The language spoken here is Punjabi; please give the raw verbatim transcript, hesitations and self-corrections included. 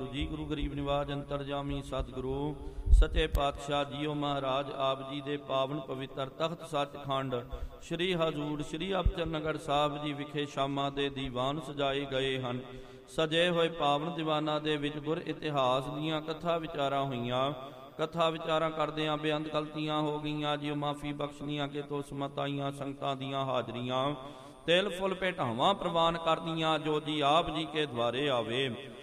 ਜੀ। ਗੁਰੂ ਗਰੀਬ ਨਿਵਾਜ ਅੰਤਰਜਾਮੀ ਸਤਿਗੁਰੂ ਸੱਚੇ ਪਾਤਸ਼ਾਹ ਜੀਓ ਮਹਾਰਾਜ ਆਪ ਜੀ ਦੇ ਪਾਵਨ ਪਵਿੱਤਰ ਤਖਤ ਸੱਚਖੰਡ ਸ੍ਰੀ ਹਜ਼ੂਰ ਸ੍ਰੀ ਅਬਚਰਨਗੜ੍ਹ ਸਾਹਿਬ ਜੀ ਵਿਖੇ ਸ਼ਾਮਾਂ ਦੇ ਦੀਵਾਨ ਸਜਾਏ ਗਏ ਹਨ। ਸਜੇ ਹੋਏ ਪਾਵਨ ਦੀਵਾਨਾਂ ਦੇ ਵਿੱਚ ਗੁਰ ਇਤਿਹਾਸ ਦੀਆਂ ਕਥਾ ਵਿਚਾਰਾਂ ਹੋਈਆਂ। ਕਥਾ ਵਿਚਾਰਾਂ ਕਰਦਿਆਂ ਬੇਅੰਤ ਗਲਤੀਆਂ ਹੋ ਗਈਆਂ ਜੀ, ਮਾਫੀ ਬਖਸ਼ਦੀਆਂ ਕਿ ਤੋਂ ਸਮਤਾਈਆਂ ਸੰਗਤਾਂ ਦੀਆਂ ਹਾਜ਼ਰੀਆਂ ਤਿਲ ਫੁੱਲ ਭੇਟਾਵਾਂ ਪ੍ਰਵਾਨ ਕਰਦੀਆਂ ਜੋ ਜੀ ਆਪ ਜੀ ਕੇ ਦੁਆਰੇ ਆਵੇ।